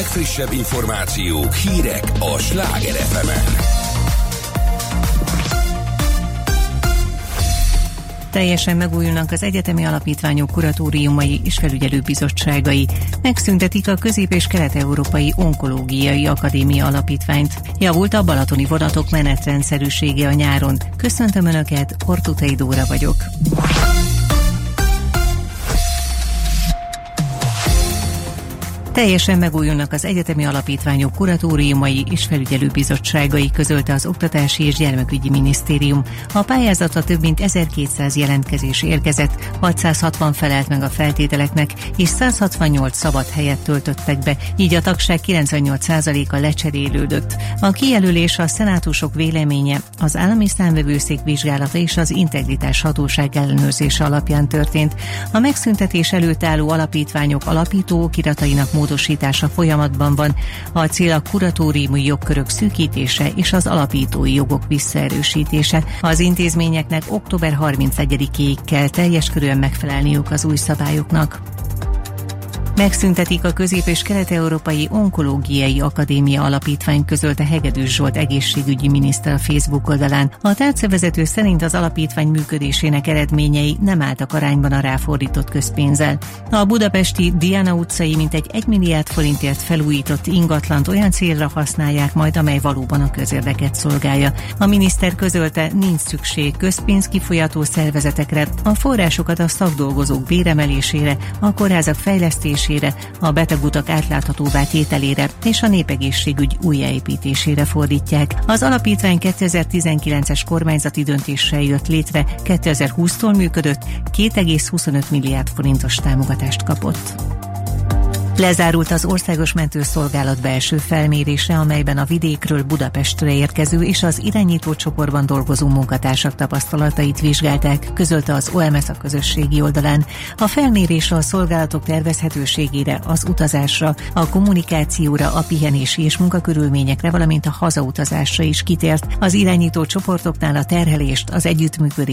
legfrissebb információk, hírek a Sláger FM-en. Teljesen megújulnak az egyetemi alapítványok kuratóriumai és felügyelőbizottságai. Megszüntetik a Közép- és Kelet-Európai Onkológiai Akadémia Alapítványt. Javult a balatoni vonatok menetrendszerűsége a nyáron. Köszöntöm Önöket, Horthuthai Dóra vagyok. Teljesen megújulnak az egyetemi alapítványok kuratóriumai és felügyelőbizottságai, közölte az Oktatási és Gyermekügyi Minisztérium. A pályázatra több mint 1200 jelentkezés érkezett, 660 felelt meg a feltételeknek, és 168 szabad helyet töltöttek be, így a tagság 98%-a lecserélődött. A kijelölés a szenátusok véleménye, az állami számvevőszék vizsgálata és az integritás hatóság ellenőrzése alapján történt. A megszüntetés előtt álló alapítványok alapító okiratainak módosítása folyamatban van. A cél a kuratóriumi jogkörök szűkítése és az alapítói jogok visszaerősítése. Az intézményeknek október 31-ig kell teljes körűen megfelelniük az új szabályoknak. Megszüntetik a Közép- és Kelet-Európai Onkológiai Akadémia Alapítvány, közölte Hegedűs Zsolt egészségügyi miniszter a Facebook oldalán. A tárcavezető szerint az alapítvány működésének eredményei nem álltak arányban a ráfordított közpénzzel. A budapesti Diana utcai mintegy 1 milliárd forintért felújított ingatlant olyan célra használják majd, amely valóban a közérdeket szolgálja. A miniszter közölte, nincs szükség közpénzkifolyató szervezetekre, a forrásokat a szakdolgozók béremelésére, a kórházak fejlesztésére, a betegutak átláthatóvá tételére és a népegészségügy újjáépítésére fordítják. Az alapítvány 2019-es kormányzati döntéssel jött létre, 2020-tól működött, 2,25 milliárd forintos támogatást kapott. Lezárult az Országos Mentőszolgálat belső felmérése, amelyben a vidékről Budapestre érkező és az irányító csoportban dolgozó munkatársak tapasztalatait vizsgálták, közölte az OMS a közösségi oldalán. A felmérés a szolgálatok tervezhetőségére, az utazásra, a kommunikációra, a pihenési és munkakörülményekre, valamint a hazautazásra is kitért. Az irányító csoportoknál a terhelést, az együttműködést